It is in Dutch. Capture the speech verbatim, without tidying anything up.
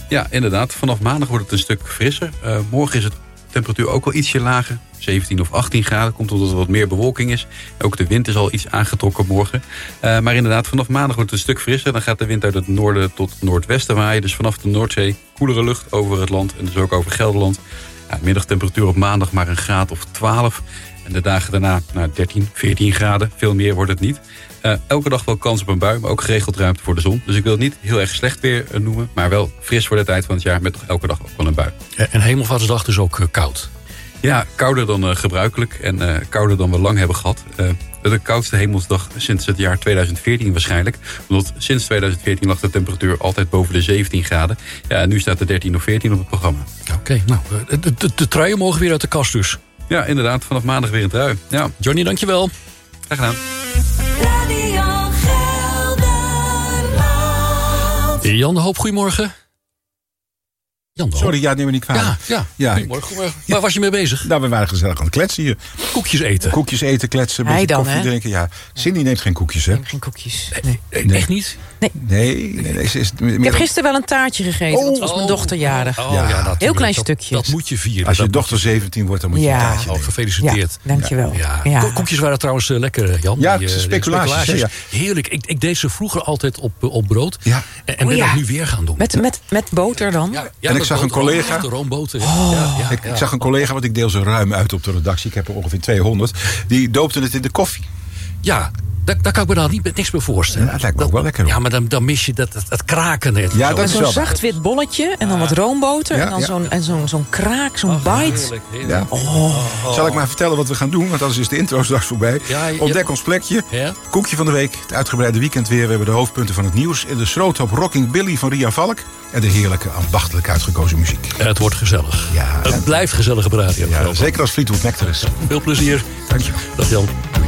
Ja, inderdaad. Vanaf maandag wordt het een stuk frisser. Uh, morgen is het temperatuur ook wel ietsje lager. zeventien of achttien graden. Komt omdat er wat meer bewolking is. Ook de wind is al iets aangetrokken morgen. Uh, maar inderdaad, vanaf maandag wordt het een stuk frisser. Dan gaat de wind uit het noorden tot het noordwesten waaien. Dus vanaf de Noordzee koelere lucht over het land. En dus ook over Gelderland. Ja, middagtemperatuur op maandag maar een graad of twaalf. En de dagen daarna nou, dertien, veertien graden. Veel meer wordt het niet. Uh, elke dag wel kans op een bui, maar ook geregeld ruimte voor de zon. Dus ik wil het niet heel erg slecht weer uh, noemen. Maar wel fris voor de tijd van het jaar met toch elke dag ook wel een bui. En Hemelvaartsdag dus ook uh, koud? Ja, kouder dan uh, gebruikelijk. En uh, kouder dan we lang hebben gehad. Uh, de koudste hemelsdag sinds het jaar tweeduizend veertien waarschijnlijk. Want sinds tweeduizend veertien lag de temperatuur altijd boven de zeventien graden. Ja, en nu staat er dertien of veertien op het programma. Oké, okay, nou, de, de, de truien mogen weer uit de kast dus. Ja, inderdaad. Vanaf maandag weer een trui. Ja. Johnny, dankjewel. Graag gedaan. Radio Gelderland. Jan de Hoop, goedemorgen. Jan de Hoop. Sorry, ja, neem me niet kwalijk. Ja, ja. ja. Goedemorgen, goedemorgen. Waar was je mee bezig? Nou, we waren gezellig aan het kletsen hier. Koekjes eten. Koekjes eten, kletsen, een Hij beetje dan, koffie hè? drinken. Ja. Cindy neemt geen koekjes, hè? Ik neem geen koekjes. Nee. Nee. Nee. Echt niet? Nee. Nee, nee, nee ze is meer... Ik heb gisteren wel een taartje gegeten, want het was mijn dochter jarig. Oh, Ja. ja, natuurlijk. Heel klein dat, stukje. Dat moet je vieren. Als je dat dochter zeventien wordt, dan moet je Ja. een taartje Oh, nemen. gefeliciteerd. Ja, dankjewel. Ja. Ja. Ko- Koekjes waren trouwens uh, lekker, Jan. Ja, Die, uh, speculaties, die hè, Heerlijk. Ik, ik deed ze vroeger altijd op, uh, op brood. Ja. En, en Oh, ben ja. dat nu weer gaan doen. Met, met, met boter dan? Ja, ja, En ik met zag een boter, collega- De roomboter. Ja. Oh. Ja, ja, Ik, ja. ik zag een collega, want ik deel ze ruim uit op de redactie. Ik heb er ongeveer tweehonderd. Die doopte het in de koffie. Ja, daar, daar kan ik me dan niet, niks meer voorstellen. Ja, dat lijkt me ook wel lekker, hoor. Ja, maar dan, dan mis je dat, dat, dat kraken net. Ja, Zo. dat is Zo'n wel- zacht wit bolletje en dan wat roomboter. Ja, en dan ja. zo'n en zo'n zo'n kraak, zo'n bite. Heerlijk, heerlijk. Ja. Zal ik maar vertellen wat we gaan doen? Want anders is de intro straks voorbij. Ja, je- Ontdek ons plekje. Ja? Koekje van de week. Het uitgebreide weekend weer. We hebben de hoofdpunten van het nieuws. In de schroothoop Rocking Billy van Ria Valk. En de heerlijke, ambachtelijk uitgekozen muziek. Het wordt gezellig. Ja. Het blijft gezellig op radio. Ja, zeker als Fleetwood Mac er is. Veel plezier. Dank je. Dag Jan.